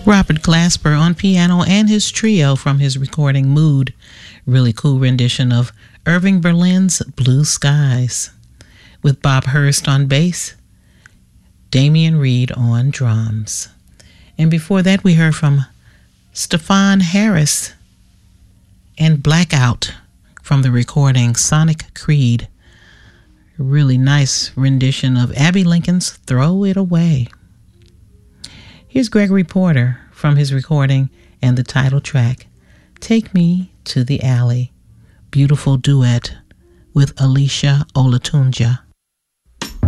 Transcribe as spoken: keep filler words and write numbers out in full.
Robert Glasper on piano and his trio from his recording Mood. Really cool rendition of Irving Berlin's Blue Skies, with Bob Hurst on bass, Damian Reed on drums. And before that, we heard from Stefan Harris and Blackout from the recording Sonic Creed. A really nice rendition of Abbey Lincoln's Throw It Away. Here's Gregory Porter from his recording and the title track, Take Me to the Alley. Beautiful duet with Alicia Olatunja.